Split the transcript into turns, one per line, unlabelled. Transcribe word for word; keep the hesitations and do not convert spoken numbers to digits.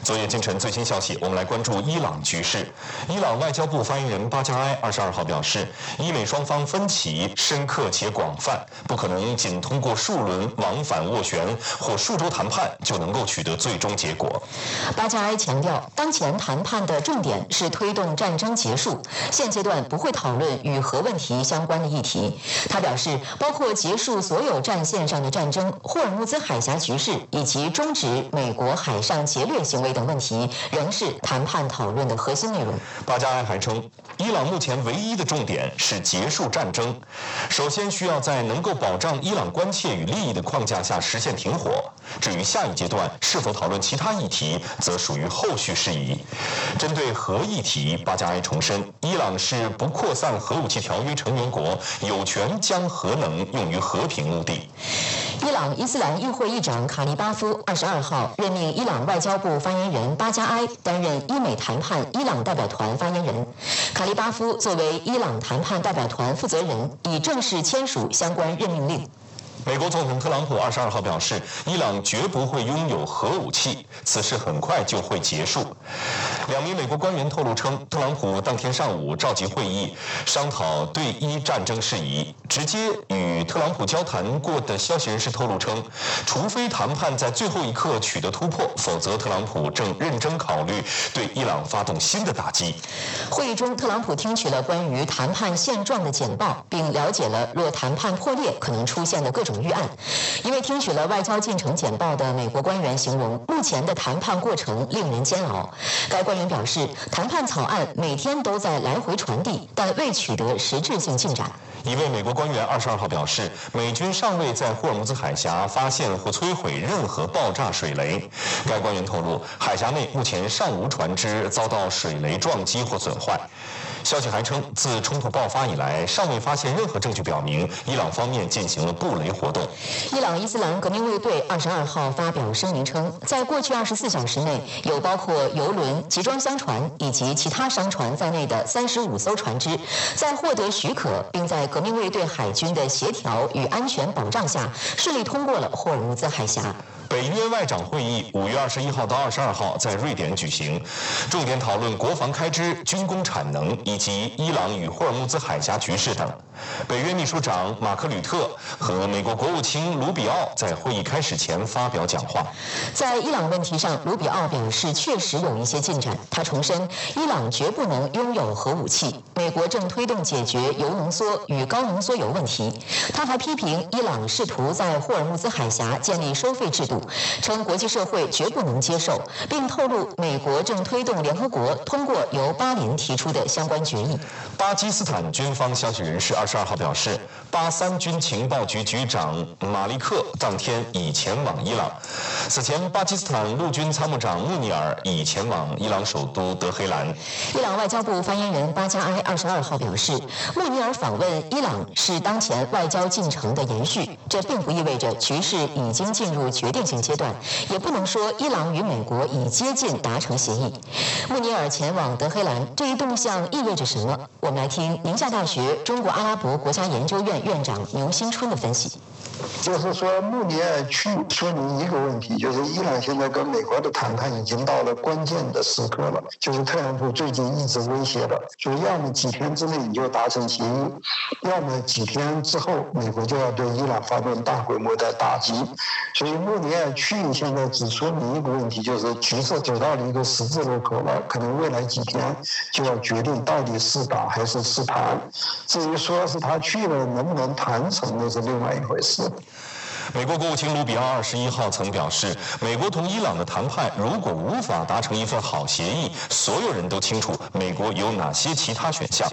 昨夜今晨最新消息，我们来关注伊朗局势。伊朗外交部发言人巴加埃二十二号表示，伊美双方分歧深刻且广泛，不可能仅通过数轮往返斡旋或数周谈判就能够取得最终结果。
巴加埃强调，当前谈判的重点是推动战争结束，现阶段不会讨论与核问题相关的议题。他表示，包括结束所有战线上的战争、霍尔木兹海峡局势以及终止美国海上劫掠行为等问题，仍是谈判讨论的核心内容。
巴加埃还称，伊朗目前唯一的重点是结束战争，首先需要在能够保障伊朗关切与利益的框架下实现停火。至于下一阶段是否讨论其他议题，则属于后续事宜。针对核议题，巴加埃重申，伊朗是不扩散核武器条约成员国，有权将核能用于和平目的。
伊朗伊斯兰议会议长卡利巴夫二十二号任命伊朗外交部发言人巴加埃担任伊美谈判伊朗代表团发言人。卡利巴夫作为伊朗谈判代表团负责人，已正式签署相关任命令。
美国总统特朗普二十二号表示，伊朗绝不会拥有核武器，此事很快就会结束。两名美国官员透露称，特朗普当天上午召集会议，商讨对伊战争事宜。直接与特朗普交谈过的消息人士透露称，除非谈判在最后一刻取得突破，否则特朗普正认真考虑对伊朗发动新的打击。
会议中，特朗普听取了关于谈判现状的简报，并了解了若谈判破裂可能出现的各种预案。一位听取了外交进程简报的美国官员形容，目前的谈判过程令人煎熬。该官员表示，谈判草案每天都在来回传递，但未取得实质性进展。
一位美国官员二十二号表示，美军尚未在霍尔木兹海峡发现或摧毁任何爆炸水雷。该官员透露，海峡内目前尚无船只遭到水雷撞击或损坏。消息还称，自冲突爆发以来，尚未发现任何证据表明伊朗方面进行了布雷活动。
伊朗伊斯兰革命卫队二十二号发表声明称，在过去二十四小时内，有包括邮轮、集装箱船以及其他商船在内的三十五艘船只，在获得许可并在革命卫队海军的协调与安全保障下，顺利通过了霍尔木兹海峡。
北约外长会议五月二十一号到二十二号在瑞典举行，重点讨论国防开支、军工产能以及伊朗与霍尔木兹海峡局势等。北约秘书长马克吕特和美国国务卿卢比奥在会议开始前发表讲话。
在伊朗问题上，卢比奥表示确实有一些进展。他重申，伊朗绝不能拥有核武器，美国正推动解决铀浓缩与高浓缩铀问题。他还批评伊朗试图在霍尔木兹海峡建立收费制度，称国际社会绝不能接受，并透露美国正推动联合国通过由巴林提出的相关决议。
巴基斯坦军方消息人士二十二号表示，巴三军情报局局长马利克当天已前往伊朗。此前，巴基斯坦陆军参谋长穆尼尔已前往伊朗首都德黑兰。
伊朗外交部发言人巴加埃二十二号表示，穆尼尔访问伊朗是当前外交进程的延续，这并不意味着局势已经进入决定性阶段，也不能说伊朗与美国已接近达成协议。穆尼尔前往德黑兰这一动向意味着什么？我们来听宁夏大学中国阿拉伯国家研究院院长牛新春的分析。
就是说，穆尼尔去说明一个问题，就是伊朗现在跟美国的谈判已经到了关键的时刻了。就是特朗普最近一直威胁了，说要么几天之内你就达成协议，要么几天之后美国就要对伊朗发动大规模的打击。所以穆尼尔去现在只说明一个问题，就是局势走到了一个十字路口了，可能未来几天就要决定到底是打还是是谈。至于说是他去了能不能谈成，那是另外一回事。
美国国务卿卢比奥二十一号曾表示，美国同伊朗的谈判如果无法达成一份好协议，所有人都清楚美国有哪些其他选项。